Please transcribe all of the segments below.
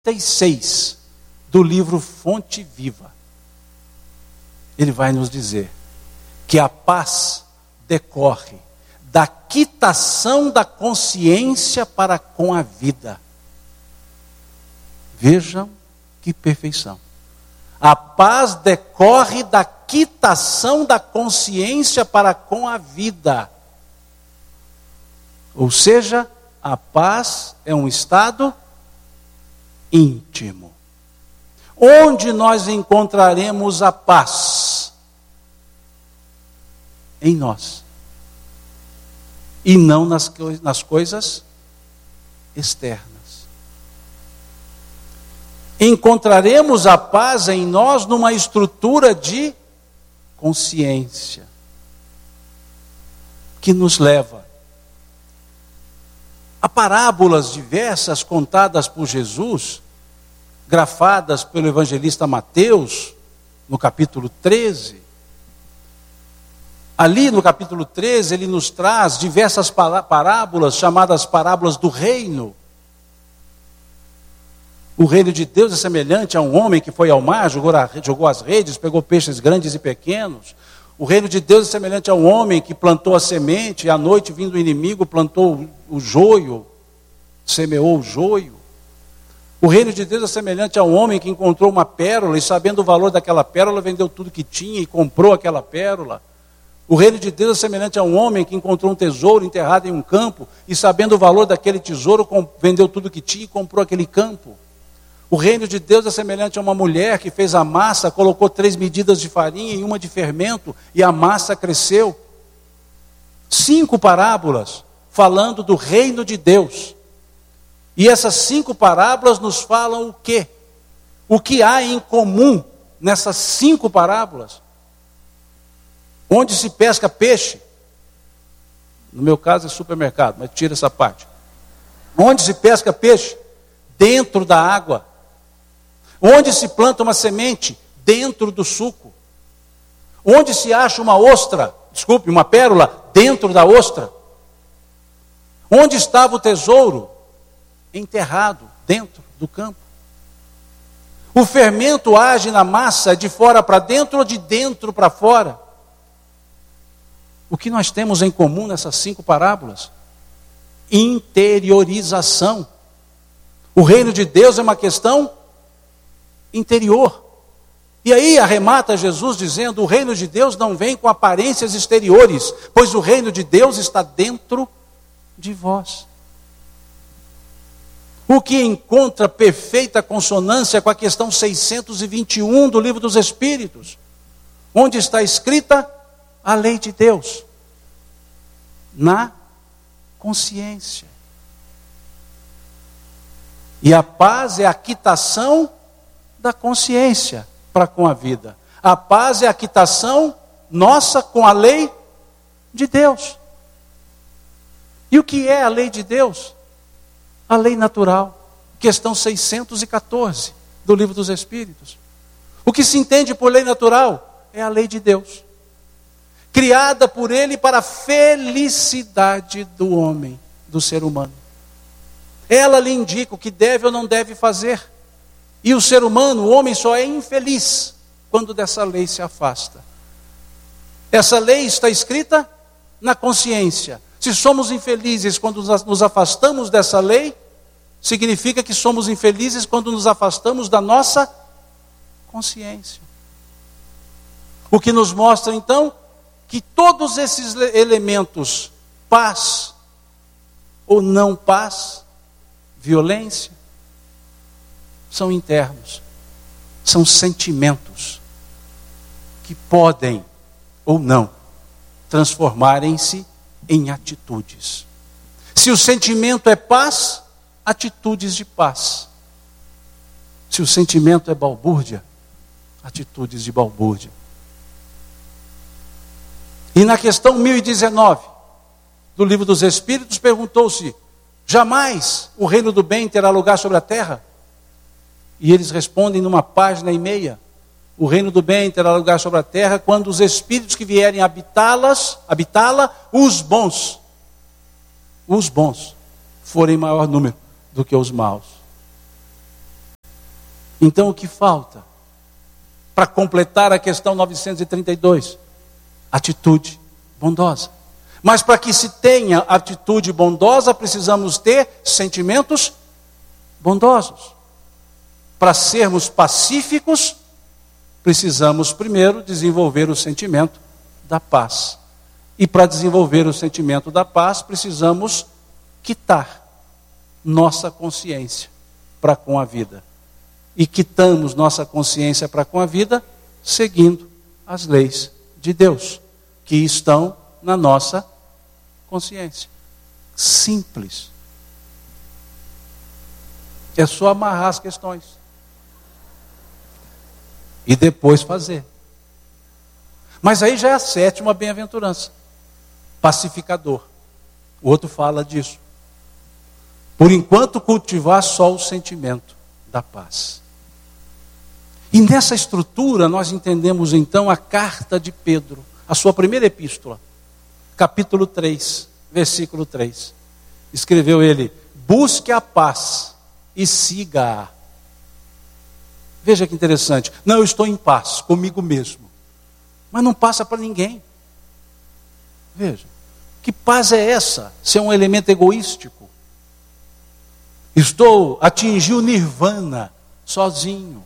36 do livro Fonte Viva. Ele vai nos dizer que a paz decorre da quitação da consciência para com a vida. Vejam que perfeição. A paz decorre da quitação da consciência para com a vida. Ou seja, a paz é um estado íntimo. Onde nós encontraremos a paz? Em nós. E não nas coisas externas. Encontraremos a paz em nós numa estrutura de consciência que nos leva a parábolas diversas contadas por Jesus, grafadas pelo evangelista Mateus, no capítulo 13. Ali no capítulo 13, ele nos traz diversas parábolas, chamadas parábolas do reino. O reino de Deus é semelhante a um homem que foi ao mar, jogou as redes, pegou peixes grandes e pequenos. O reino de Deus é semelhante a um homem que plantou a semente, e à noite, vindo o inimigo, plantou o joio, semeou o joio. O reino de Deus é semelhante a um homem que encontrou uma pérola, e sabendo o valor daquela pérola, vendeu tudo que tinha e comprou aquela pérola. O reino de Deus é semelhante a um homem que encontrou um tesouro enterrado em um campo, e sabendo o valor daquele tesouro, vendeu tudo que tinha e comprou aquele campo. O reino de Deus é semelhante a uma mulher que fez a massa, colocou 3 medidas de farinha e 1 de fermento, e a massa cresceu. 5 parábolas falando do reino de Deus. E essas 5 parábolas nos falam o quê? O que há em comum nessas 5 parábolas? Onde se pesca peixe? No meu caso é supermercado, mas tira essa parte. Onde se pesca peixe? Dentro da água. Onde se planta uma semente? Dentro do suco. Onde se acha uma pérola? Dentro da ostra. Onde estava o tesouro? Enterrado, dentro do campo. O fermento age na massa de fora para dentro ou de dentro para fora? O que nós temos em comum nessas 5 parábolas? Interiorização. O reino de Deus é uma questão interior. E aí arremata Jesus dizendo: o reino de Deus não vem com aparências exteriores, pois o reino de Deus está dentro de vós. O que encontra perfeita consonância com a questão 621 do Livro dos Espíritos, onde está escrita a lei de Deus na consciência. E a paz é a quitação da consciência para com a vida. A paz é a quitação nossa com a lei de Deus. E o que é a lei de Deus? A lei natural. Questão 614 do Livro dos Espíritos. O que se entende por lei natural é a lei de Deus, criada por Ele para a felicidade do homem, do ser humano. Ela lhe indica o que deve ou não deve fazer. E o ser humano, o homem, só é infeliz quando dessa lei se afasta. Essa lei está escrita na consciência. Se somos infelizes quando nos afastamos dessa lei, significa que somos infelizes quando nos afastamos da nossa consciência. O que nos mostra então que todos esses elementos, paz ou não paz, violência, são internos, são sentimentos que podem ou não transformarem-se em atitudes. Se o sentimento é paz, atitudes de paz. Se o sentimento é balbúrdia, atitudes de balbúrdia. E na questão 1019 do Livro dos Espíritos, perguntou-se: jamais o reino do bem terá lugar sobre a terra? E eles respondem numa página e meia: o reino do bem terá lugar sobre a terra quando os espíritos que vierem habitá-la, os bons forem em maior número do que os maus. Então o que falta para completar a questão 932? Atitude bondosa. Mas para que se tenha atitude bondosa, precisamos ter sentimentos bondosos. Para sermos pacíficos, precisamos primeiro desenvolver o sentimento da paz. E para desenvolver o sentimento da paz, precisamos quitar nossa consciência para com a vida. E quitamos nossa consciência para com a vida seguindo as leis de Deus, que estão na nossa consciência. Simples. É só amarrar as questões. E depois fazer. Mas aí já é a 7ª bem-aventurança. Pacificador. O outro fala disso. Por enquanto cultivar só o sentimento da paz. E nessa estrutura nós entendemos então a carta de Pedro, a sua primeira epístola, capítulo 3, versículo 3. Escreveu ele: busque a paz e siga-a. Veja que interessante. Não, eu estou em paz comigo mesmo. Mas não passa para ninguém. Veja, que paz é essa? Se é um elemento egoístico. Atingi o nirvana sozinho.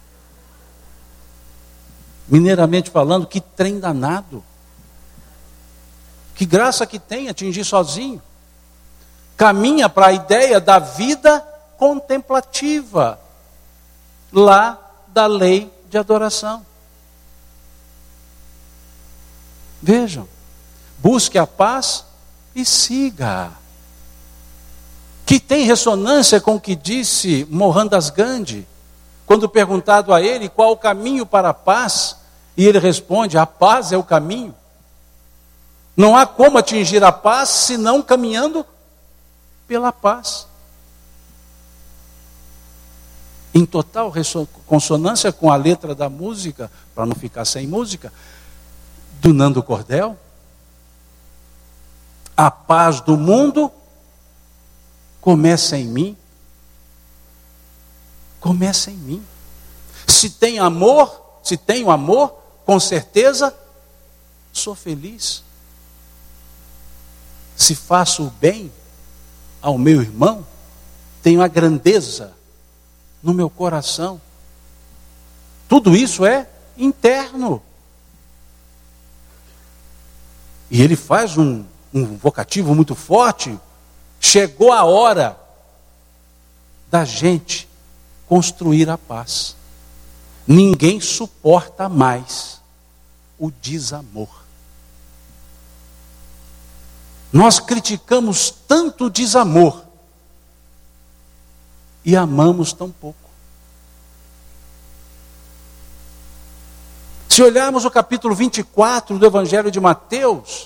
Mineiramente falando, que trem danado. Que graça que tem atingir sozinho. Caminha para a ideia da vida contemplativa, lá da lei de adoração. Vejam, busque a paz e siga-a. Que tem ressonância com o que disse Mohandas Gandhi, quando perguntado a ele qual o caminho para a paz, e ele responde: a paz é o caminho. Não há como atingir a paz senão caminhando pela paz. Em total consonância com a letra da música, para não ficar sem música, do Nando Cordel. A paz do mundo começa em mim. Começa em mim. Se tenho amor, com certeza sou feliz. Se faço o bem ao meu irmão, tenho a grandeza no meu coração. Tudo isso é interno. E ele faz um vocativo muito forte. Chegou a hora da gente construir a paz. Ninguém suporta mais o desamor. Nós criticamos tanto o desamor e amamos tão pouco. Se olharmos o capítulo 24 do Evangelho de Mateus,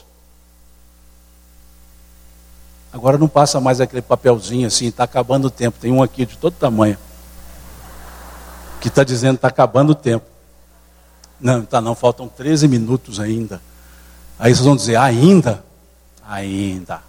agora não passa mais aquele papelzinho assim, está acabando o tempo. Tem um aqui de todo tamanho, que está dizendo que está acabando o tempo. Não, tá não, faltam 13 minutos ainda. Aí vocês vão dizer, ainda? Ainda.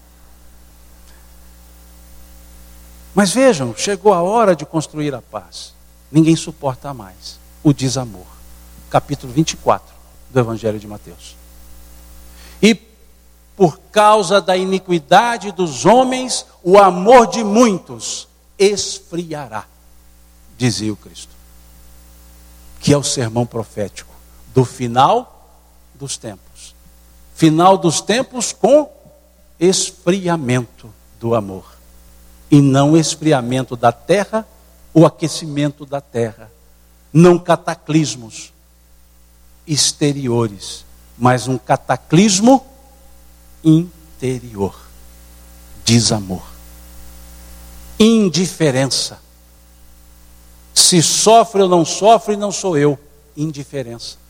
Mas vejam, chegou a hora de construir a paz. Ninguém suporta mais o desamor. Capítulo 24 do Evangelho de Mateus. E por causa da iniquidade dos homens, o amor de muitos esfriará, dizia o Cristo. Que é o sermão profético do final dos tempos. Final dos tempos com esfriamento do amor. E não esfriamento da terra, o aquecimento da terra. Não cataclismos exteriores, mas um cataclismo interior. Desamor. Indiferença. Se sofre ou não sofre, não sou eu. Indiferença.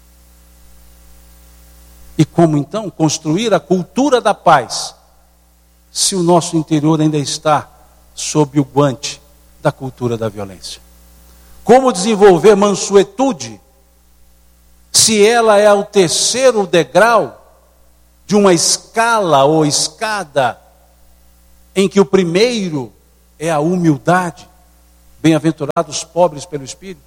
E como então construir a cultura da paz, se o nosso interior ainda está sob o guante da cultura da violência? Como desenvolver mansuetude, se ela é o terceiro degrau de uma escala ou escada, em que o primeiro é a humildade, Bem-aventurados os pobres pelo Espírito,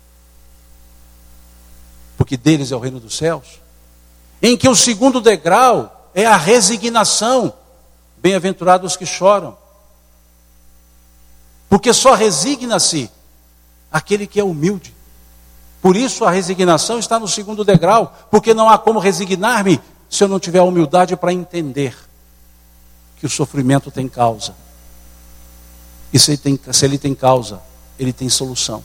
porque deles é o reino dos céus. Em que o segundo degrau é a resignação. Bem-aventurados os que choram, porque só resigna-se aquele que é humilde. Por isso a resignação está no segundo degrau, porque não há como resignar-me se eu não tiver a humildade para entender que o sofrimento tem causa. E se ele tem causa, ele tem solução.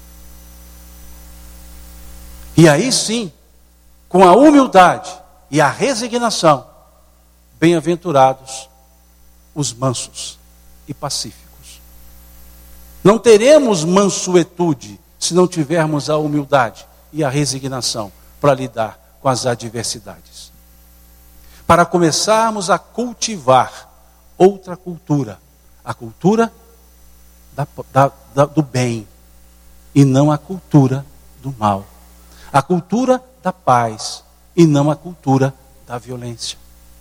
E aí sim, com a humildade e a resignação, bem-aventurados os mansos e pacíficos. Não teremos mansuetude se não tivermos a humildade e a resignação para lidar com as adversidades. Para começarmos a cultivar outra cultura, a cultura do bem e não a cultura do mal. A cultura da paz e não a cultura da violência.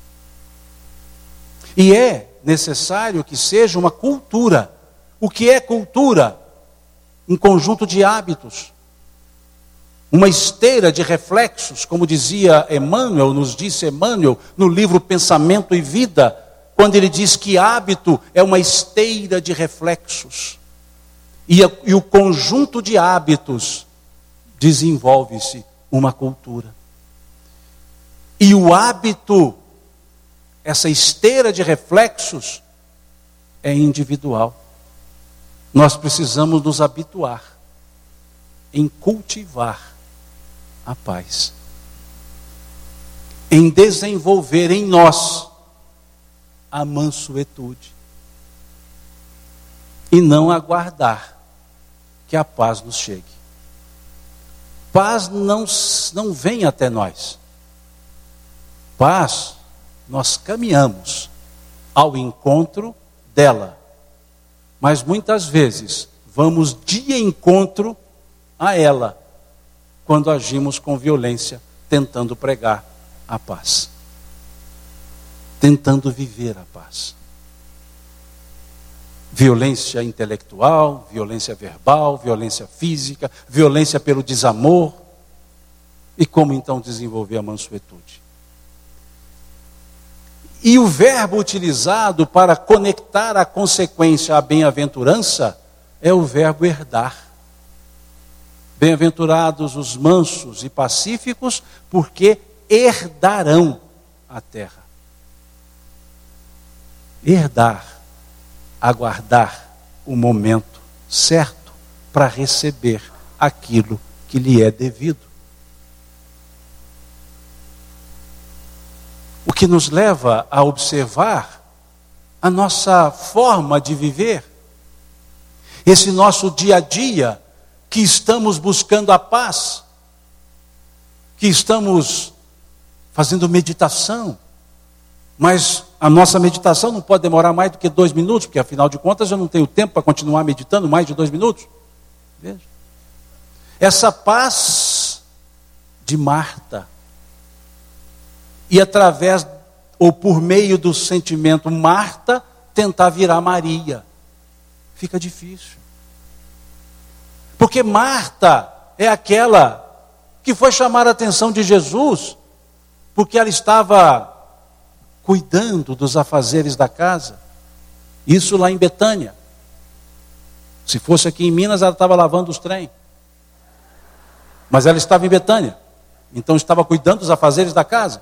E é necessário que seja uma cultura. O que é cultura? Um conjunto de hábitos, uma esteira de reflexos, como dizia Emmanuel, nos disse Emmanuel, no livro Pensamento e Vida, quando ele diz que hábito é uma esteira de reflexos. E o conjunto de hábitos desenvolve-se uma cultura. E o hábito, essa esteira de reflexos, é individual. Nós precisamos nos habituar em cultivar a paz, em desenvolver em nós a mansuetude e não aguardar que a paz nos chegue. Paz não vem até nós. Paz, nós caminhamos ao encontro dela. Mas muitas vezes vamos de encontro a ela, quando agimos com violência, tentando pregar a paz, tentando viver a paz. Violência intelectual, violência verbal, violência física, violência pelo desamor. E como então desenvolver a mansuetude? E o verbo utilizado para conectar a consequência à bem-aventurança é o verbo herdar. Bem-aventurados os mansos e pacíficos, porque herdarão a terra. Herdar, aguardar o momento certo para receber aquilo que lhe é devido. O que nos leva a observar a nossa forma de viver, esse nosso dia a dia, que estamos buscando a paz, que estamos fazendo meditação, mas a nossa meditação não pode demorar mais do que 2 minutos, porque afinal de contas eu não tenho tempo para continuar meditando mais de 2 minutos. Veja. Essa paz de Marta, e através ou por meio do sentimento Marta, tentar virar Maria. Fica difícil. Porque Marta é aquela que foi chamar a atenção de Jesus, porque ela estava cuidando dos afazeres da casa. Isso lá em Betânia. Se fosse aqui em Minas, ela estava lavando os trem. Mas ela estava em Betânia. Então estava cuidando dos afazeres da casa.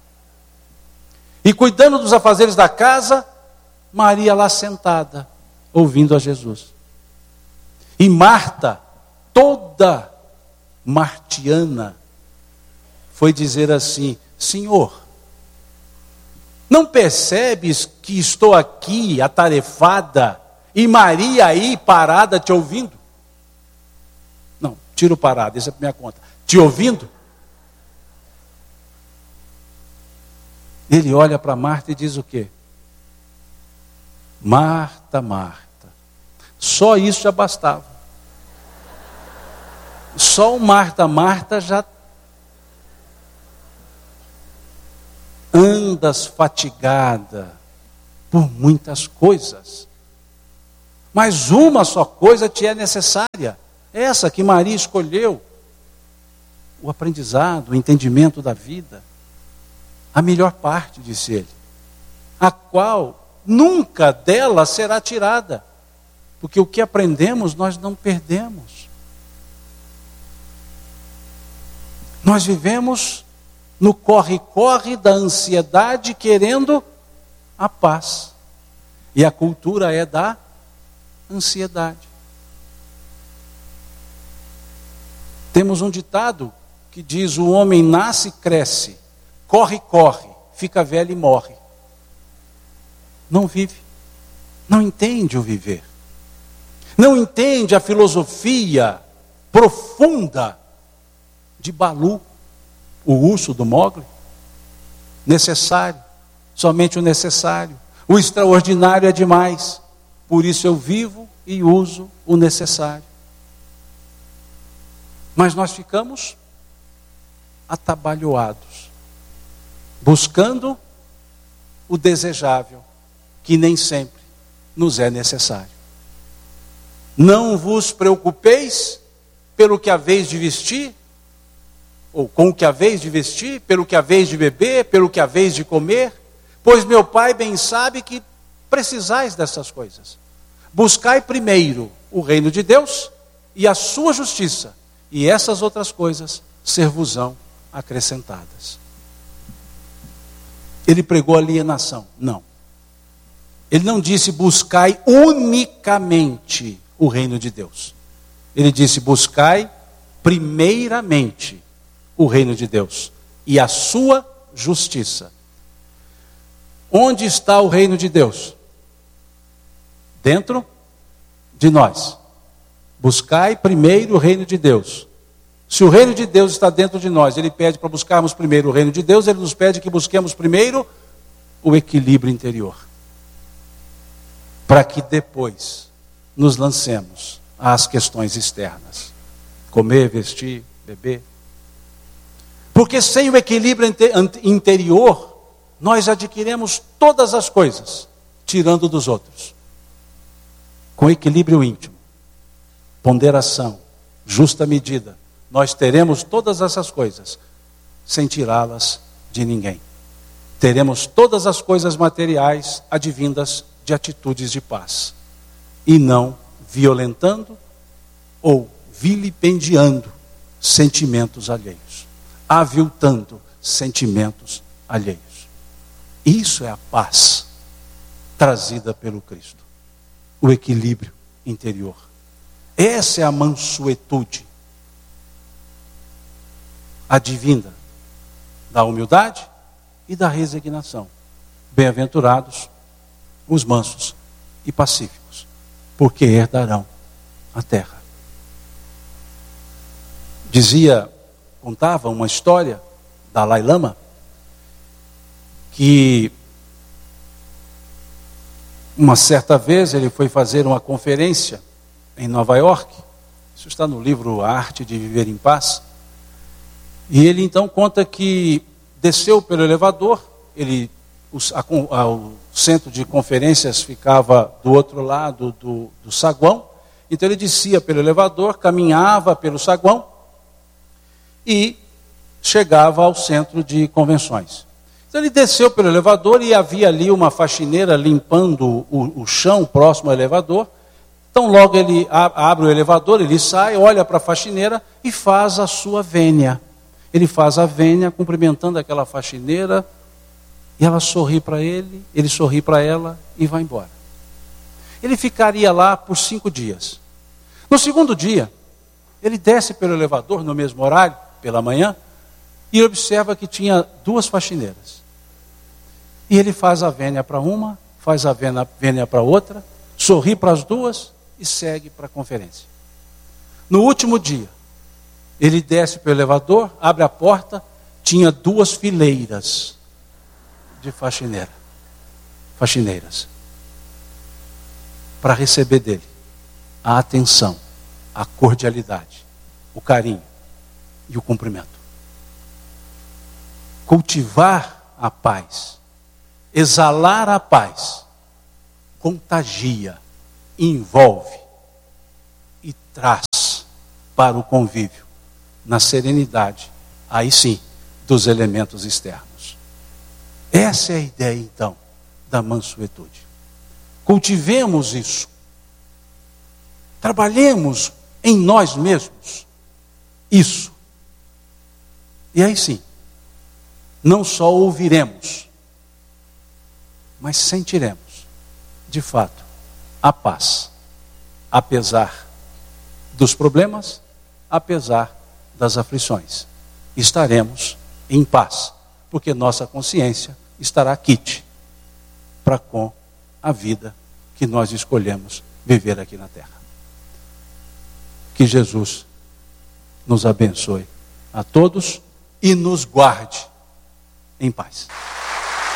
E cuidando dos afazeres da casa, Maria lá sentada, ouvindo a Jesus. E Marta, toda martiana, foi dizer assim: Senhor, não percebes que estou aqui atarefada e Maria aí parada te ouvindo? Não, tiro parada, isso é para minha conta. Te ouvindo? Ele olha para Marta e diz o quê? Marta, Marta. Só isso já bastava. Só o Marta, Marta já andas fatigada por muitas coisas. Mas uma só coisa te é necessária. Essa que Maria escolheu. O aprendizado, o entendimento da vida. A melhor parte, disse ele. A qual nunca dela será tirada. Porque o que aprendemos nós não perdemos. Nós vivemos no corre-corre da ansiedade querendo a paz. E a cultura é da ansiedade. Temos um ditado que diz: o homem nasce, cresce, corre, fica velho e morre. Não vive, não entende o viver, não entende a filosofia profunda de Balu, o urso do Mogli. Necessário, somente o necessário. O extraordinário é demais, por isso eu vivo e uso o necessário. Mas nós ficamos atabalhoados, buscando o desejável, que nem sempre nos é necessário. Não vos preocupeis pelo que haveis de vestir, ou com o que haveis de vestir, pelo que haveis de beber, pelo que haveis de comer, pois meu Pai bem sabe que precisais dessas coisas. Buscai primeiro o reino de Deus e a sua justiça, e essas outras coisas ser-vos-ão acrescentadas. Ele pregou alienação? Não. Ele não disse buscai unicamente o reino de Deus. Ele disse buscai primeiramente o reino de Deus e a sua justiça. Onde está o reino de Deus? Dentro de nós. Buscai primeiro o reino de Deus. Se o reino de Deus está dentro de nós, ele pede para buscarmos primeiro o reino de Deus, ele nos pede que busquemos primeiro o equilíbrio interior. Para que depois nos lancemos às questões externas. Comer, vestir, beber. Porque sem o equilíbrio interior, nós adquirimos todas as coisas, tirando dos outros. Com equilíbrio íntimo, ponderação, justa medida, nós teremos todas essas coisas, sem tirá-las de ninguém. Teremos todas as coisas materiais advindas de atitudes de paz, e não violentando ou vilipendiando sentimentos alheios, aviltando sentimentos alheios. Isso é a paz trazida pelo Cristo, o equilíbrio interior. Essa é a mansuetude advinda da humildade e da resignação. Bem-aventurados os mansos e pacíficos, porque herdarão a terra. Contava uma história, Dalai Lama, que uma certa vez ele foi fazer uma conferência em Nova York. Isso está no livro A Arte de Viver em Paz. E ele então conta que desceu pelo elevador, o centro de conferências ficava do outro lado do saguão, então ele descia pelo elevador, caminhava pelo saguão e chegava ao centro de convenções. Então ele desceu pelo elevador e havia ali uma faxineira limpando o chão próximo ao elevador. Então logo ele abre o elevador, ele sai, olha para a faxineira e faz a sua vênia. Ele faz a vênia cumprimentando aquela faxineira e ela sorri para ele sorri para ela e vai embora. Ele ficaria lá por 5 dias. No segundo dia, ele desce pelo elevador no mesmo horário, pela manhã, e observa que tinha 2 faxineiras. E ele faz a vênia para uma, faz a vênia para outra, sorri para as 2 e segue para a conferência. No último dia, ele desce pelo elevador, abre a porta, tinha 2 fileiras de faxineiras, para receber dele a atenção, a cordialidade, o carinho e o cumprimento. Cultivar a paz, exalar a paz, contagia envolve e traz para o convívio, na serenidade, aí sim, dos elementos externos. Essa é a ideia, então, da mansuetude. Cultivemos isso. Trabalhemos em nós mesmos isso. E aí sim, não só ouviremos, mas sentiremos, de fato, a paz, apesar dos problemas, apesar das aflições. Estaremos em paz, porque nossa consciência estará quite para com a vida que nós escolhemos viver aqui na terra. Que Jesus nos abençoe a todos e nos guarde em paz.